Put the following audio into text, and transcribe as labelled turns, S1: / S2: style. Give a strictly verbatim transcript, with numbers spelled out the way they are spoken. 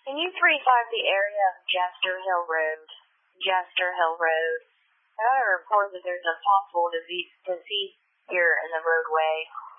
S1: Can you three five the area of Jester Hill Road? Jester Hill Road. I got a report that there's a possible disease, disease here in the roadway.